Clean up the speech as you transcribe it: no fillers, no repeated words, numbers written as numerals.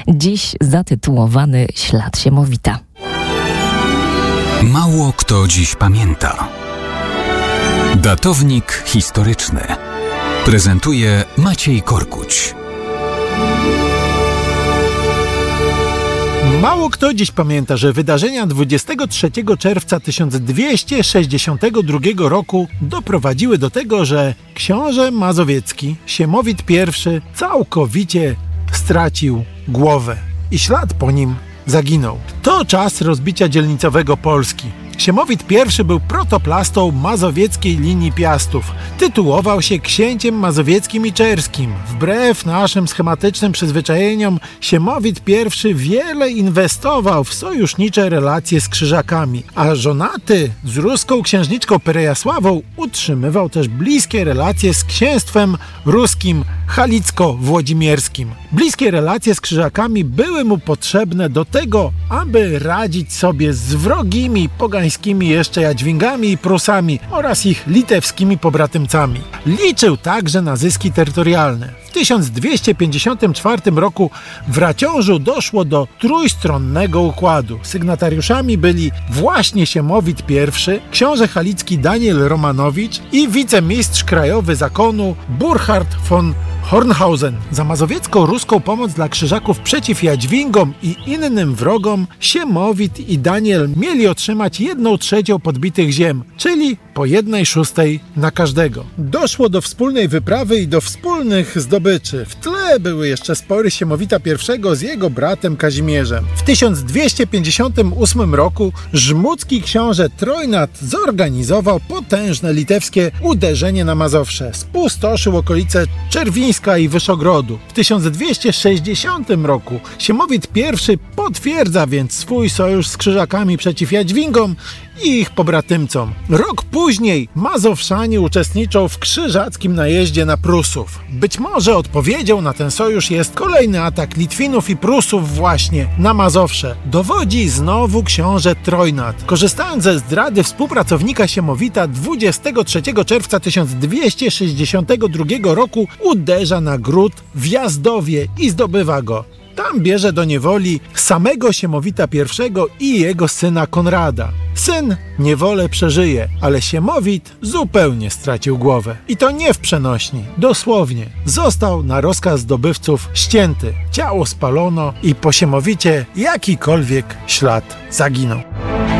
Dziś zatytułowany Ślad Siemowita. Mało kto dziś pamięta. Datownik historyczny prezentuje Maciej Korkuć. Mało kto dziś pamięta, że wydarzenia 23 czerwca 1262 roku doprowadziły do tego, że książę mazowiecki Siemowit I całkowicie stracił głowę i ślad po nim zaginął. To czas rozbicia dzielnicowego Polski. Siemowit I był protoplastą mazowieckiej linii Piastów. Tytułował się księciem mazowieckim i czerskim. Wbrew naszym schematycznym przyzwyczajeniom, Siemowit I wiele inwestował w sojusznicze relacje z Krzyżakami, a żonaty z ruską księżniczką Perejasławą utrzymywał też bliskie relacje z księstwem ruskim halicko-włodzimierskim. Bliskie relacje z Krzyżakami były mu potrzebne do tego, aby radzić sobie z wrogimi pogańskimi jeszcze Jadźwingami i Prusami oraz ich litewskimi pobratymcami. Liczył także na zyski terytorialne. W 1254 roku w Raciążu doszło do trójstronnego układu. Sygnatariuszami byli właśnie Siemowit I, książę halicki Daniel Romanowicz i wicemistrz krajowy zakonu Burchard von Hornhausen. Za mazowiecko-ruską pomoc dla Krzyżaków przeciw Jadźwingom i innym wrogom Siemowit i Daniel mieli otrzymać 1/3 podbitych ziem, czyli po 1/6 na każdego. Doszło do wspólnej wyprawy i do wspólnych zdobyczy. W tle były jeszcze spory Siemowita I z jego bratem Kazimierzem. W 1258 roku żmudzki książę Trojnat zorganizował potężne litewskie uderzenie na Mazowsze. Spustoszył okolice Czerwińska i Wyszogrodu. W 1260 roku Siemowit I potwierdza więc swój sojusz z Krzyżakami przeciw Jadźwingom i ich pobratymcom. Rok później Mazowszanie uczestniczą w krzyżackim najeździe na Prusów. Być może odpowiedzią na ten sojusz jest kolejny atak Litwinów i Prusów właśnie na Mazowsze. Dowodzi znowu książę Trojnat. Korzystając ze zdrady współpracownika Siemowita 23 czerwca 1262 roku uderza na gród w Jazdowie i zdobywa go. Tam bierze do niewoli samego Siemowita I i jego syna Konrada. Syn niewolę przeżyje, ale Siemowit zupełnie stracił głowę. I to nie w przenośni, dosłownie. Został na rozkaz zdobywców ścięty. Ciało spalono i po Siemowicie jakikolwiek ślad zaginął.